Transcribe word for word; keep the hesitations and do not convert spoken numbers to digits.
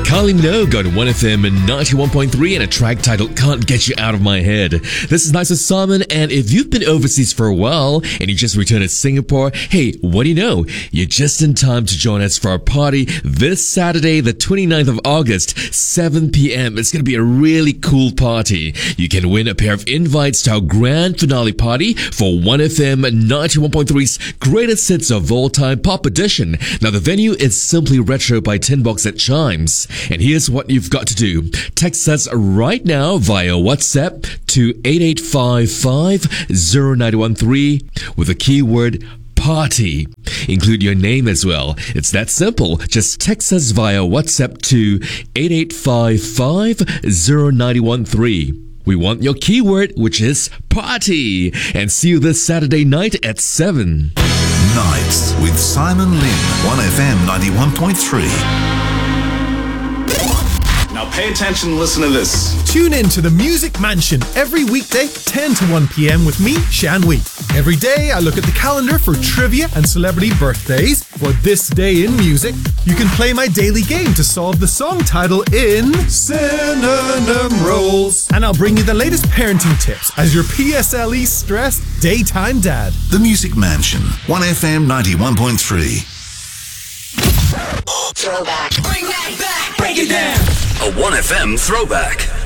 Kylie Minogue on one F M ninety-one point three and a track titled Can't Get You Out of My Head. This is Nice with Simon, and if you've been overseas for a while and you just returned to Singapore, hey, what do you know? You're just in time to join us for our party this Saturday, the twenty-ninth of August, seven p.m. It's going to be a really cool party. You can win a pair of invites to our grand finale party for one F M ninety-one point three's Greatest Hits of All Time Pop Edition. Now, the venue is Simply Retro by Tin Box at Chimes. And here's what you've got to do. Text us right now via WhatsApp to eight eight five five zero nine one three with the keyword party. Include your name as well. It's that simple. Just text us via WhatsApp to eight eight five five zero nine one three. We want your keyword, which is party. And see you this Saturday night at seven. Nights with Simon Lim, one F M ninety-one point three. Now pay attention and listen to this. Tune in to the Music Mansion every weekday, ten to one p.m. with me, Shan Wee. Every day I look at the calendar for trivia and celebrity birthdays. For this day in music, you can play my daily game to solve the song title in Synonym Rolls. And I'll bring you the latest parenting tips as your P S L E stressed daytime dad. The Music Mansion, one F M ninety-one point three. Throwback. Bring that back. Break it down. A one F M throwback.